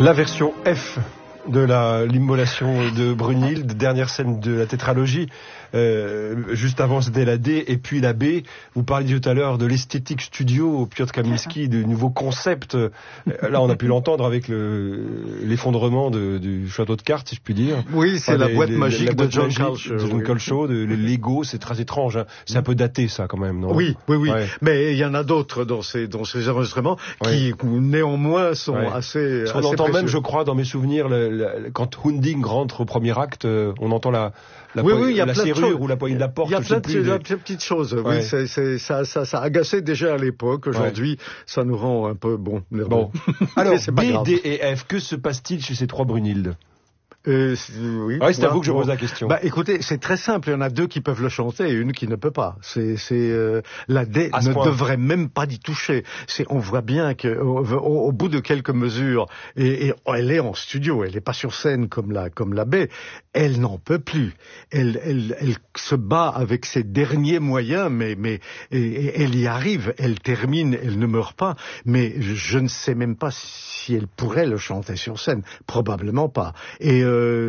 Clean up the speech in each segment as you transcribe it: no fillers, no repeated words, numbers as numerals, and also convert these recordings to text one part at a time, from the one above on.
La version F de l'immolation de Brunhilde, dernière scène de la tétralogie. Juste avant c'était la D et puis la B. Vous parliez tout à l'heure de l'esthétique studio, Piotr Kaminski, du nouveau concept. Là on a pu l'entendre avec l'effondrement du château de cartes, si je puis dire. Oui, c'est la boîte magique de John Culshaw, le Lego, c'est très étrange. Hein. C'est un peu daté ça quand même, non? Oui. Ouais. Mais il y en a d'autres dans ces enregistrements qui néanmoins sont assez on entend précieux. même, je crois, dans mes souvenirs, quand Hunding rentre au premier acte, on entend la serrure ou la poignée de la porte. Il y a plein de petites choses. Ouais. Oui, ça agaçait déjà à l'époque. Aujourd'hui, ça nous rend un peu nerveux. Bon. Alors, pas B, grave. D et F, que se passe-t-il chez ces trois Brunhilde? Oui, c'est à vous que je pose la question. Écoutez, c'est très simple. Il y en a deux qui peuvent le chanter et une qui ne peut pas. La D ne devrait même pas y toucher. On voit bien que au bout de quelques mesures, et elle est en studio, elle n'est pas sur scène comme la B. Elle n'en peut plus. Elle se bat avec ses derniers moyens, mais elle y arrive. Elle termine. Elle ne meurt pas. Mais je ne sais même pas si elle pourrait le chanter sur scène. Probablement pas. Et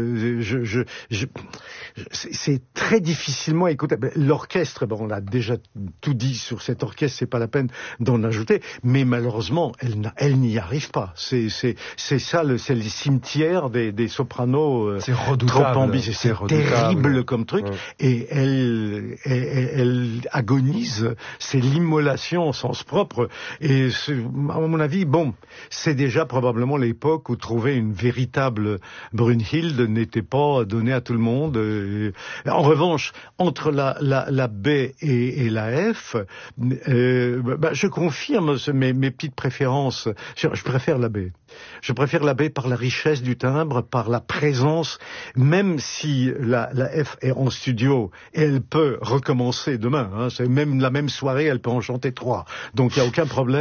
c'est très difficilement écoutable. L'orchestre, on a déjà tout dit sur cet orchestre, c'est pas la peine d'en ajouter, mais malheureusement, elle n'y arrive pas. C'est ça, c'est le cimetière des sopranos. C'est redoutable. Trop ambitieux, c'est terrible comme truc. Ouais. Et elle agonise. C'est l'immolation au sens propre. Et à mon avis, c'est déjà probablement l'époque où trouver une véritable Brunhilde n'était pas donné à tout le monde. En revanche, entre la B et la F, je confirme mes petites préférences. Je préfère la B. Je préfère la B par la richesse du timbre, par la présence, même si la F est en studio, elle peut recommencer demain. C'est même la même soirée, elle peut en chanter 3. Donc il n'y a aucun problème.